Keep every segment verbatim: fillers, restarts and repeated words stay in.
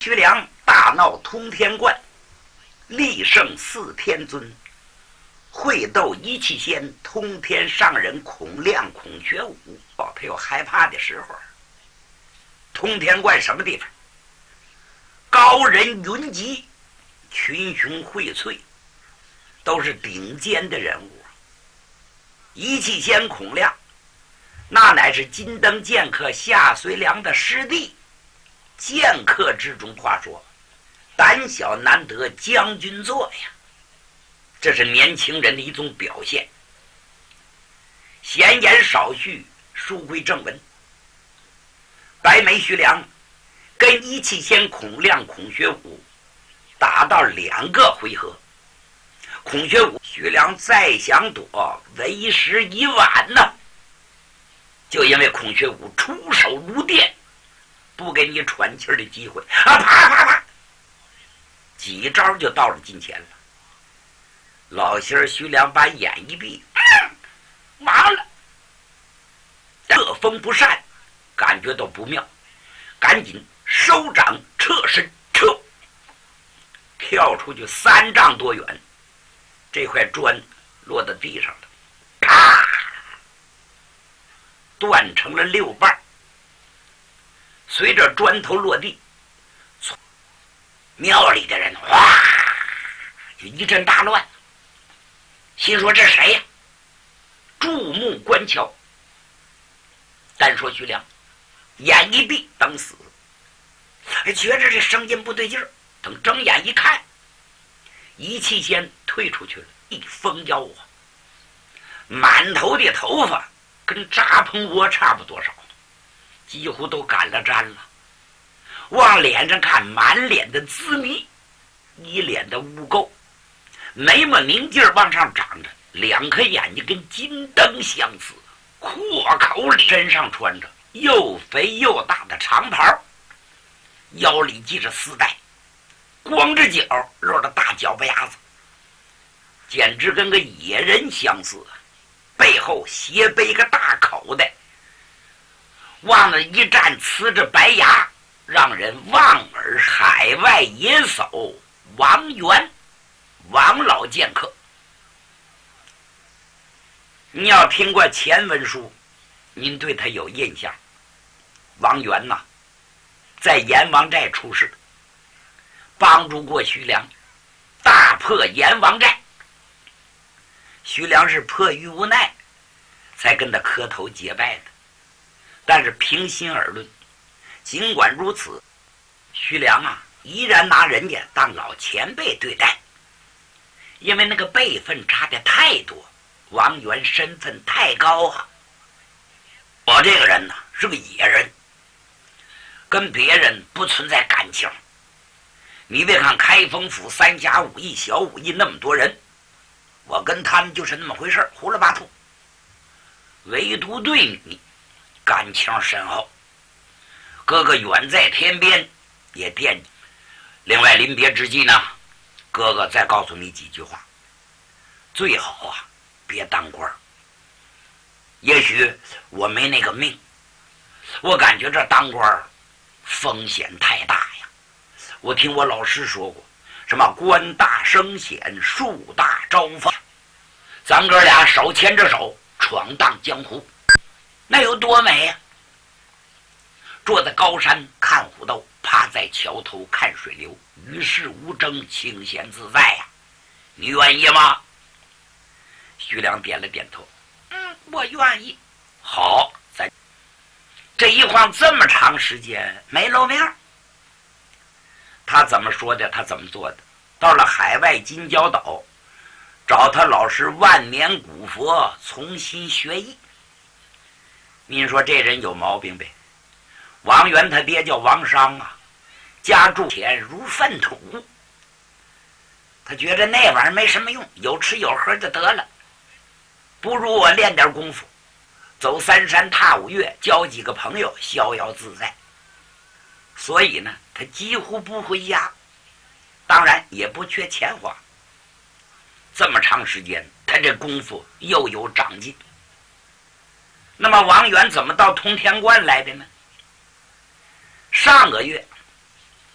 徐良大闹通天观，力胜四天尊，会斗一气仙、通天上人孔亮、孔学武。哦，他有害怕的时候。通天观什么地方？高人云集，群雄荟萃，都是顶尖的人物。一气仙孔亮，那乃是金灯剑客夏遂良的师弟。剑客之中，话说胆小难得将军座呀，这是年轻人的一种表现。闲言少叙，书归正文。白眉徐良跟一气仙孔亮、孔学武打到两个回合，孔学武徐良再想躲，为时已晚呢。就因为孔学武出手如电，不给你喘气儿的机会啊！啪啪啪，几招就到了近前了。老仙儿徐良把眼一闭，嗯，完了，这风不善，感觉到不妙，赶紧收掌撤身撤，跳出去三丈多远，这块砖落到地上了，啪，断成了六瓣。随着砖头落地，庙里的人哗就一阵大乱，心说这谁呀？注目观瞧。单说徐良眼一闭等死，觉着这声音不对劲儿，等睁眼一看，一气仙退出去了，一封腰啊，满头的头发跟扎棚窝差不多少，几乎都干了粘了，往脸上看，满脸的滋泥，一脸的污垢，眉毛拧劲儿往上长着，两颗眼睛跟金灯相似，阔口里身上穿着又肥又大的长袍，腰里系着丝带，光着脚露着大脚巴丫子，简直跟个野人相似，背后斜背个大口袋，往那一站，呲着白牙，让人望而海外野叟王元，王老剑客。你要听过前文书，您对他有印象。王元呐，在阎王寨出事，帮助过徐良，大破阎王寨。徐良是迫于无奈，才跟他磕头结拜的。但是平心而论，尽管如此，徐良啊，依然拿人家当老前辈对待，因为那个辈分差的太多，王元身份太高啊。我这个人呢，是个野人，跟别人不存在感情。你别看开封府三侠五义、小五义那么多人，我跟他们就是那么回事，胡了八兔。唯独对你感情深厚，哥哥远在天边也惦记。另外临别之际呢，哥哥再告诉你几句话，最好啊别当官。也许我没那个命，我感觉这当官风险太大呀。我听我老师说过，什么官大生险，树大招风，咱哥俩手牵着手闯荡江湖，那有多美呀！坐在高山看虎斗，趴在桥头看水流，与世无争，清闲自在呀！你愿意吗？徐良点了点头，嗯，我愿意。好，咱这一晃这么长时间没露面，他怎么说的他怎么做的。到了海外金角岛，找他老师万年古佛重新学艺。您说这人有毛病呗？王元他爹叫王商啊，家住钱如粪土，他觉得那玩意儿没什么用，有吃有喝就得了，不如我练点功夫，走三山踏五岳，交几个朋友，逍遥自在。所以呢，他几乎不回家，当然也不缺钱花。这么长时间，他这功夫又有长进。那么王元怎么到通天观来的呢？上个月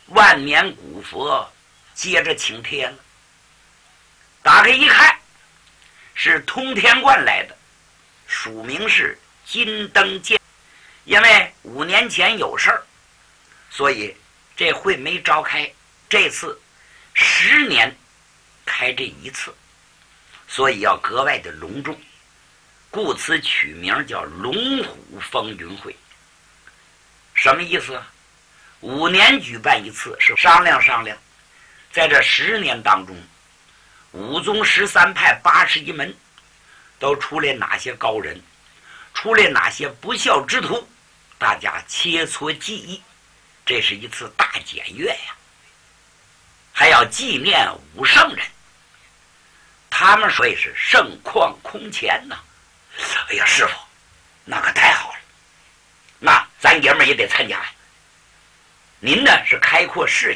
万年古佛接着请帖了。打开一看，是通天观来的，署名是金灯监。因为五年前有事儿，所以这会没召开，这次十年开这一次，所以要格外的隆重，故此取名叫龙虎风云会。什么意思啊？五年举办一次，是商量商量，在这十年当中，五宗十三派八十一门都出来哪些高人，出来哪些不孝之徒，大家切磋技艺，这是一次大检阅呀。还要纪念五圣人，他们说是盛况空前呐。哎呀，师傅，那可太好了，那咱爷们儿也得参加呀。您呢是开阔视野。